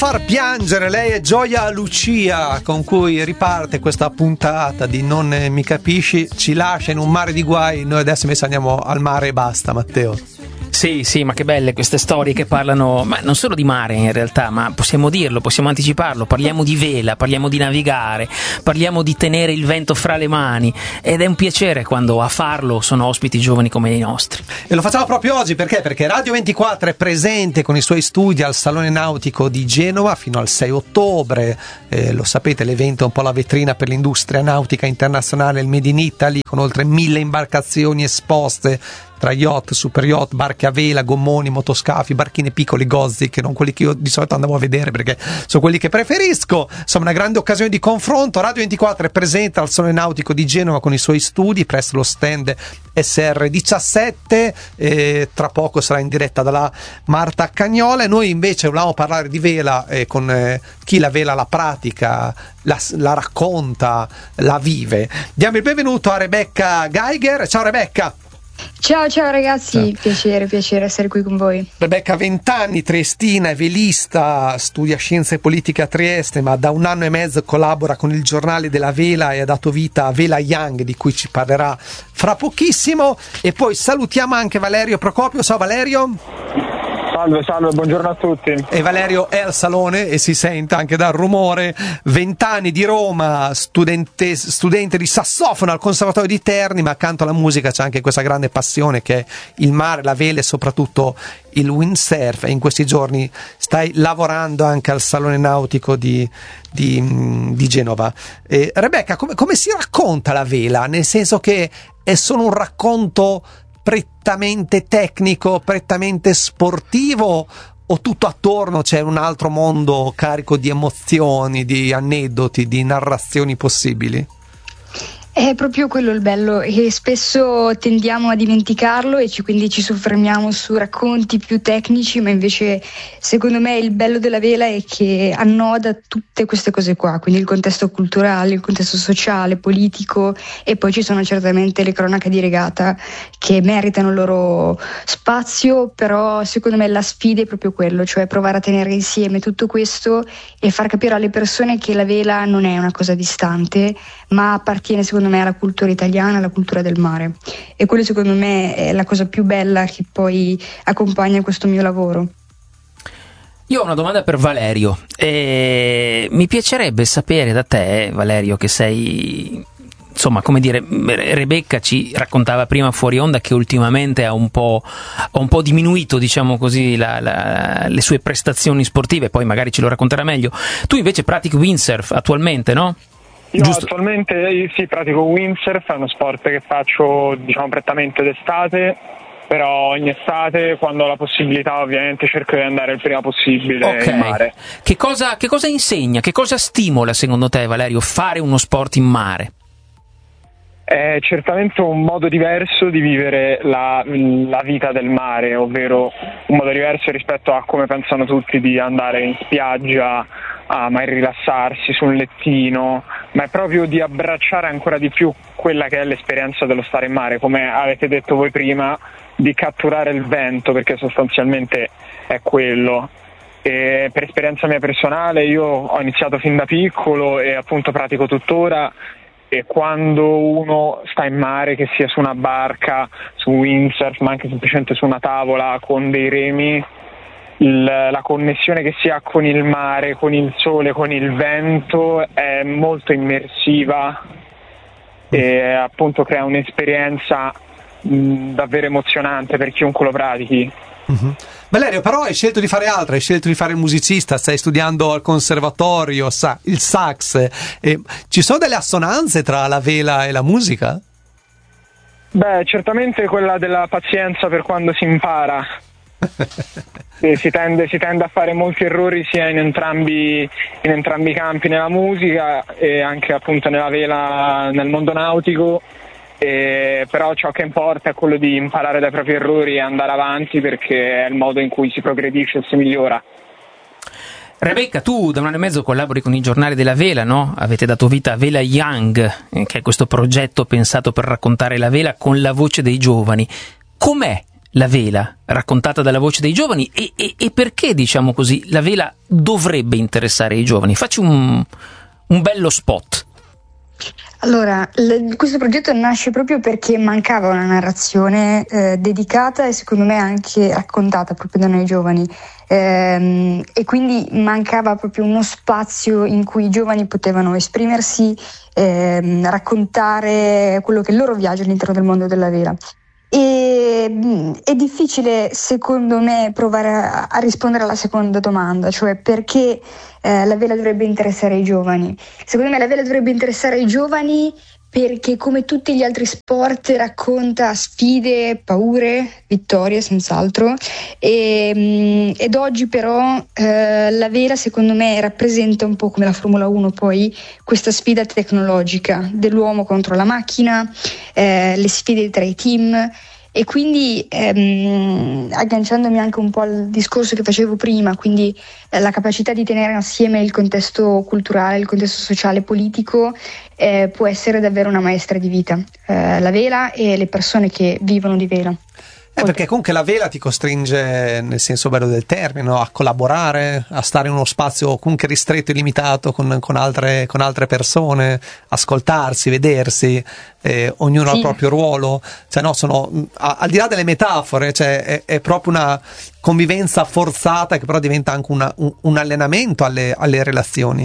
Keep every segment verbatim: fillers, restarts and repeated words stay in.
far piangere, lei è Gioia Lucia, con cui riparte questa puntata di Non mi capisci, ci lascia in un mare di guai. Noi adesso invece andiamo al mare e basta, Matteo. Sì, sì, ma che belle queste storie che parlano, ma non solo di mare in realtà, ma possiamo dirlo, possiamo anticiparlo, parliamo di vela, parliamo di navigare, parliamo di tenere il vento fra le mani, ed è un piacere quando a farlo sono ospiti giovani come i nostri. E lo facciamo proprio oggi, perché? Perché Radio ventiquattro è presente con i suoi studi al Salone Nautico di Genova fino al sei ottobre, eh, lo sapete, l'evento è un po' la vetrina per l'industria nautica internazionale, il Made in Italy, con oltre mille imbarcazioni esposte, tra yacht, super yacht, barche a vela, gommoni, motoscafi, barchine piccoli, gozzi, che non quelli che io di solito andavo a vedere perché sono quelli che preferisco. Insomma, una grande occasione di confronto. Radio ventiquattro è presente al Salone Nautico di Genova con i suoi studi presso lo stand S R diciassette, e tra poco sarà in diretta dalla Marta Cagnola. E noi invece volevamo parlare di vela eh, con eh, chi la vela la pratica, la, la racconta, la vive. Diamo il benvenuto a Rebecca Geiger. Ciao Rebecca. Ciao ciao ragazzi, ciao. piacere, piacere essere qui con voi. Rebecca, vent'anni, triestina, è velista, studia scienze politiche a Trieste, ma da un anno e mezzo collabora con il Giornale della Vela e ha dato vita a Vela Young, di cui ci parlerà fra pochissimo. E poi salutiamo anche Valerio Procopio. Ciao Valerio. Salve, salve, buongiorno a tutti. E Valerio è al salone e si sente anche dal rumore. Vent'anni di Roma, studente, studente di sassofono al Conservatorio di Terni, ma accanto alla musica c'è anche questa grande passione che è il mare, la vela e soprattutto il windsurf. E in questi giorni stai lavorando anche al Salone Nautico di, di, di Genova. E Rebecca, come, come si racconta la vela? Nel senso che è solo un racconto prettamente tecnico, prettamente sportivo, o tutto attorno c'è un altro mondo carico di emozioni, di aneddoti, di narrazioni possibili? È proprio quello il bello, e spesso tendiamo a dimenticarlo e ci, quindi ci soffermiamo su racconti più tecnici, ma invece secondo me il bello della vela è che annoda tutte queste cose qua, quindi il contesto culturale, il contesto sociale, politico, e poi ci sono certamente le cronache di regata che meritano il loro spazio, però secondo me la sfida è proprio quello, cioè provare a tenere insieme tutto questo e far capire alle persone che la vela non è una cosa distante, ma appartiene secondo me alla cultura italiana, alla cultura del mare, e quello secondo me è la cosa più bella che poi accompagna questo mio lavoro. Io ho una domanda per Valerio, e mi piacerebbe sapere da te, Valerio, che sei, insomma, come dire, Rebecca ci raccontava prima fuori onda che ultimamente ha un po', ha un po' diminuito, diciamo così, la, la, le sue prestazioni sportive, poi magari ce lo racconterà meglio. Tu invece pratichi windsurf attualmente, no? Io Giusto. attualmente sì, pratico windsurf, è uno sport che faccio diciamo prettamente d'estate, però in estate, quando ho la possibilità, ovviamente cerco di andare il prima possibile okay. in mare. Che cosa, che cosa insegna, che cosa stimola secondo te, Valerio, fare uno sport in mare? È certamente un modo diverso di vivere la, la vita del mare, ovvero un modo diverso rispetto a come pensano tutti di andare in spiaggia a mai rilassarsi su un lettino, ma è proprio di abbracciare ancora di più quella che è l'esperienza dello stare in mare, come avete detto voi prima, di catturare il vento, perché sostanzialmente è quello. E per esperienza mia personale, io ho iniziato fin da piccolo e appunto pratico tuttora, e quando uno sta in mare, che sia su una barca, su windsurf, ma anche semplicemente su una tavola con dei remi, il, la connessione che si ha con il mare, con il sole, con il vento è molto immersiva e appunto crea un'esperienza mh, davvero emozionante per chiunque lo pratichi. Uh-huh. Valerio, però hai scelto di fare altro, hai scelto di fare il musicista, stai studiando al conservatorio, sa, il sax, e ci sono delle assonanze tra la vela e la musica? Beh, certamente quella della pazienza per quando si impara. E si tende, si tende a fare molti errori sia in entrambi, in entrambi i campi, nella musica e anche appunto nella vela, nel mondo nautico. E però ciò che importa è quello di imparare dai propri errori e andare avanti, perché è il modo in cui si progredisce e si migliora. Rebecca, tu da un anno e mezzo collabori con il Giornale della Vela, no? Avete dato vita a Vela Young, eh, che è questo progetto pensato per raccontare la vela con la voce dei giovani. Com'è la vela raccontata dalla voce dei giovani e, e, e perché, diciamo così, la vela dovrebbe interessare i giovani? Facci un, un bello spot. Allora, l- questo progetto nasce proprio perché mancava una narrazione eh, dedicata e secondo me anche raccontata proprio da noi giovani, ehm, e quindi mancava proprio uno spazio in cui i giovani potevano esprimersi, ehm, raccontare quello che è il loro viaggio all'interno del mondo della vela. E mh, è difficile secondo me provare a, a rispondere alla seconda domanda, cioè perché eh, la vela dovrebbe interessare i giovani. Secondo me la vela dovrebbe interessare i giovani perché, come tutti gli altri sport, racconta sfide, paure, vittorie senz'altro, e, mh, ed oggi però eh, la vela secondo me rappresenta un po' come la Formula uno, poi questa sfida tecnologica dell'uomo contro la macchina, eh, le sfide tra i team. E quindi ehm, agganciandomi anche un po' al discorso che facevo prima, quindi eh, la capacità di tenere assieme il contesto culturale, il contesto sociale e politico eh, può essere davvero una maestra di vita, eh, la vela e le persone che vivono di vela. Eh, perché comunque la vela ti costringe, nel senso bello del termine, no? A collaborare, a stare in uno spazio comunque ristretto e limitato con, con, altre, con altre persone, ascoltarsi, vedersi, eh, ognuno sì. ha il proprio ruolo, cioè no, sono a, al di là delle metafore, cioè è, è proprio una convivenza forzata che però diventa anche una, un, un allenamento alle, alle relazioni.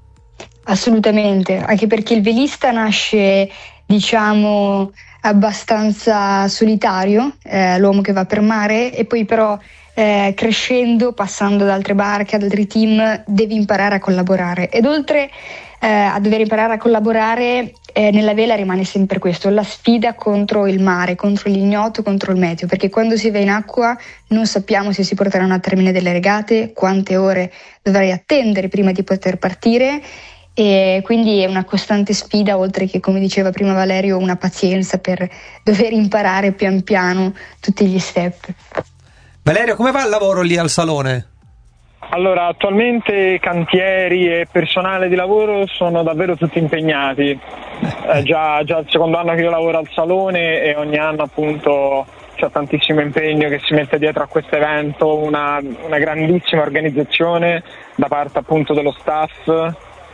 Assolutamente, anche perché il velista nasce, diciamo, abbastanza solitario, eh, l'uomo che va per mare, e poi però eh, crescendo, passando ad altre barche, ad altri team, devi imparare a collaborare. Ed oltre eh, a dover imparare a collaborare, eh, nella vela rimane sempre questo, la sfida contro il mare, contro l'ignoto, contro il meteo, perché quando si va in acqua non sappiamo se si porteranno a termine delle regate, quante ore dovrai attendere prima di poter partire. E quindi è una costante sfida, oltre che, come diceva prima Valerio, una pazienza per dover imparare pian piano tutti gli step. Valerio, come va il lavoro lì al salone? Allora, attualmente cantieri e personale di lavoro sono davvero tutti impegnati. È già, già il secondo anno che io lavoro al salone e ogni anno appunto c'è tantissimo impegno che si mette dietro a questo evento, una, una grandissima organizzazione da parte appunto dello staff.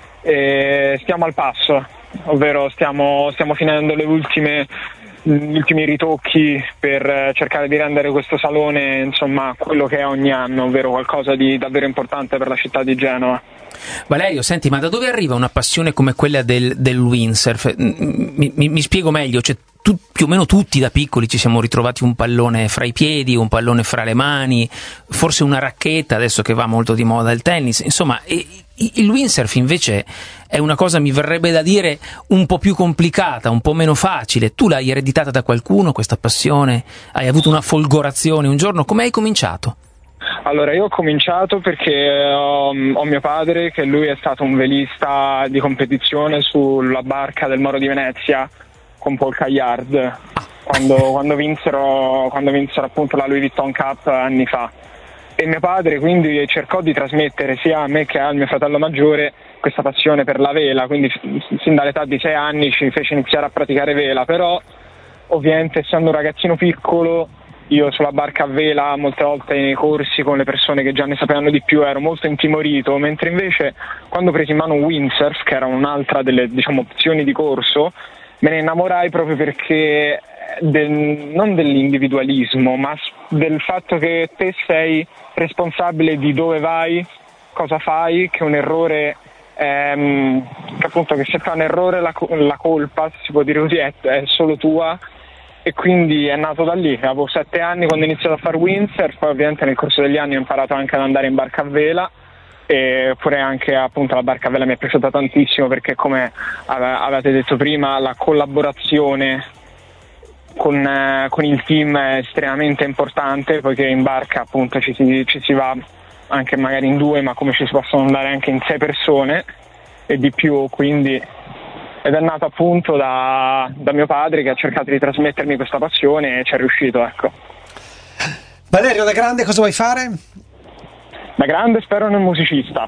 E stiamo al passo, ovvero stiamo, stiamo finendo le ultime, gli ultimi ritocchi per cercare di rendere questo salone insomma quello che è ogni anno, ovvero qualcosa di davvero importante per la città di Genova. Valerio, senti, ma da dove arriva una passione come quella del, del windsurf? Mi, mi, mi spiego meglio, cioè, tu, più o meno tutti da piccoli ci siamo ritrovati un pallone fra i piedi, un pallone fra le mani, forse una racchetta, adesso che va molto di moda il tennis, insomma, e, il windsurf invece è una cosa, mi verrebbe da dire, un po' più complicata, un po' meno facile. Tu l'hai ereditata da qualcuno, questa passione? Hai avuto una folgorazione un giorno? Come hai cominciato? Allora, io ho cominciato perché ho, ho mio padre, che lui è stato un velista di competizione sulla barca del Moro di Venezia con Paul Caillard, quando, quando vinsero quando vinsero appunto la Louis Vuitton Cup anni fa. E mio padre quindi cercò di trasmettere sia a me che al mio fratello maggiore questa passione per la vela, quindi sin dall'età di sei anni ci fece iniziare a praticare vela, però ovviamente essendo un ragazzino piccolo io sulla barca a vela molte volte nei corsi con le persone che già ne sapevano di più ero molto intimorito, mentre invece quando presi in mano un windsurf, che era un'altra delle diciamo opzioni di corso, me ne innamorai proprio perché del, non dell'individualismo, ma del fatto che te sei responsabile di dove vai, cosa fai, che un errore ehm, che appunto che se fa un errore la, la colpa, se si può dire così, è, è solo tua. E quindi è nato da lì. Avevo sette anni quando ho iniziato a fare windsurf, poi ovviamente nel corso degli anni ho imparato anche ad andare in barca a vela, e pure anche appunto la barca a vela mi è piaciuta tantissimo perché, come avete detto prima, la collaborazione con, eh, con il team è estremamente importante, poiché in barca appunto ci si, ci si va anche magari in due, ma come ci si possono andare anche in sei persone e di più, quindi ed è nato appunto da, da mio padre, che ha cercato di trasmettermi questa passione e ci è riuscito, ecco. Valerio, da grande cosa vuoi fare? Da grande spero nel musicista.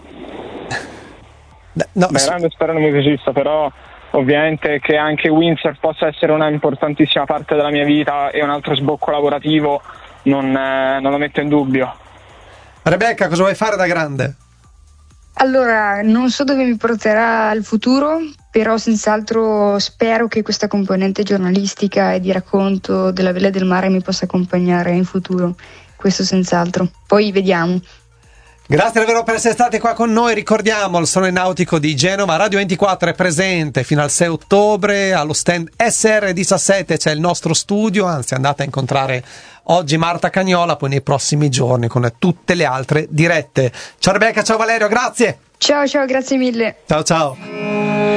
No, da sì. grande spero nel musicista, però ovviamente che anche windsurf possa essere una importantissima parte della mia vita e un altro sbocco lavorativo non, eh, non lo metto in dubbio. Rebecca, cosa vuoi fare da grande? Allora, non so dove mi porterà il futuro, però senz'altro spero che questa componente giornalistica e di racconto della Vela del Mare mi possa accompagnare in futuro, questo senz'altro. Poi vediamo. Grazie davvero per essere stati qua con noi. Ricordiamo il Salone Nautico di Genova, Radio ventiquattro è presente fino al sei ottobre allo stand S R diciassette, c'è il nostro studio, anzi andate a incontrare oggi Marta Cagnola, poi nei prossimi giorni con tutte le altre dirette. Ciao Rebecca, ciao Valerio, grazie. Ciao ciao, grazie mille. Ciao ciao.